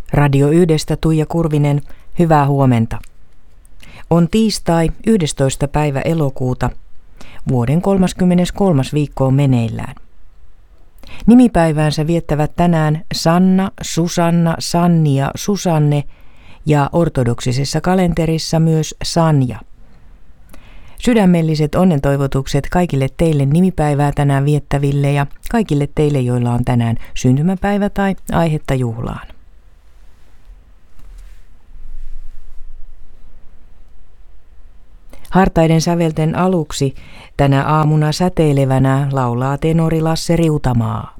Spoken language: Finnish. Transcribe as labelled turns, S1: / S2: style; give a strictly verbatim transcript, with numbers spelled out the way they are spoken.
S1: Radio Yhdestä Tuija Kurvinen, hyvää huomenta. On tiistai yhdestoista päivä elokuuta, vuoden kolmaskymmeneskolmas viikko on meneillään. Nimipäiväänsä viettävät tänään Sanna, Susanna, Sannia, Susanne ja ortodoksisessa kalenterissa myös Sanja. Sydämelliset onnentoivotukset kaikille teille nimipäivää tänään viettäville ja kaikille teille, joilla on tänään syntymäpäivä tai aihetta juhlaan. Hartaiden sävelten aluksi tänä aamuna säteilevänä laulaa tenori Lasse Riutamaa.